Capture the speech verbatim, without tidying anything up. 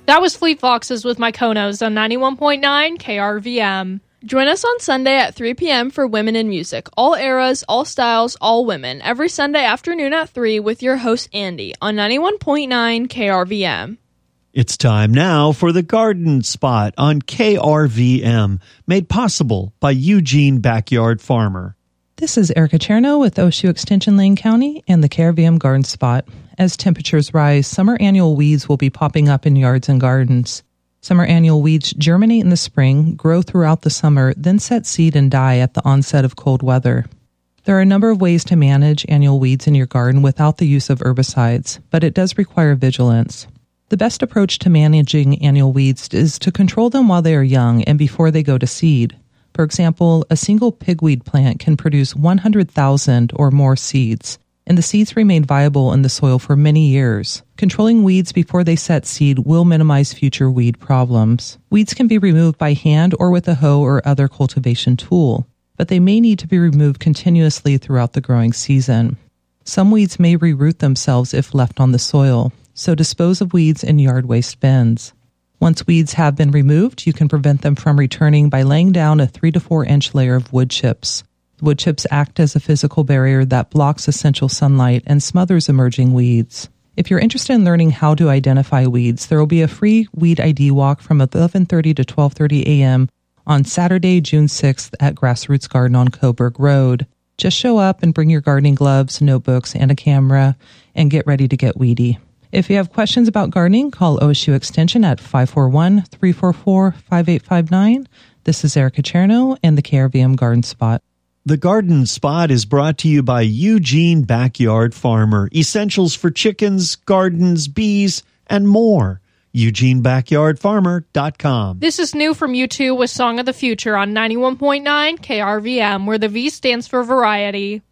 That was Fleet Foxes with Mykonos on ninety-one point nine K R V M. Join us on Sunday at three p.m. for Women in Music. All eras, all styles, all women. Every Sunday afternoon at three with your host Andy on ninety-one point nine K R V M. It's time now for the Garden Spot on K R V M, made possible by Eugene Backyard Farmer. This is Erica Cherno with O S U Extension Lane County and the K R V M Garden Spot. As temperatures rise, summer annual weeds will be popping up in yards and gardens. Summer annual weeds germinate in the spring, grow throughout the summer, then set seed and die at the onset of cold weather. There are a number of ways to manage annual weeds in your garden without the use of herbicides, but it does require vigilance. The best approach to managing annual weeds is to control them while they are young and before they go to seed. For example, a single pigweed plant can produce one hundred thousand or more seeds, and the seeds remain viable in the soil for many years. Controlling weeds before they set seed will minimize future weed problems. Weeds can be removed by hand or with a hoe or other cultivation tool, but they may need to be removed continuously throughout the growing season. Some weeds may reroot themselves if left on the soil, so dispose of weeds in yard waste bins. Once weeds have been removed, you can prevent them from returning by laying down a three to four inch layer of wood chips. Wood chips act as a physical barrier that blocks essential sunlight and smothers emerging weeds. If you're interested in learning how to identify weeds, there will be a free weed I D walk from eleven thirty to twelve thirty a.m. on Saturday, June sixth at Grassroots Garden on Coburg Road. Just show up and bring your gardening gloves, notebooks, and a camera, and get ready to get weedy. If you have questions about gardening, call O S U Extension at five four one, three four four, five eight five nine. This is Erica Cherno and the K R V M Garden Spot. The Garden Spot is brought to you by Eugene Backyard Farmer. Essentials for chickens, gardens, bees, and more. Eugene Backyard Farmer dot com. This is new from U two with Song of the Future on ninety-one point nine K R V M, where the V stands for variety.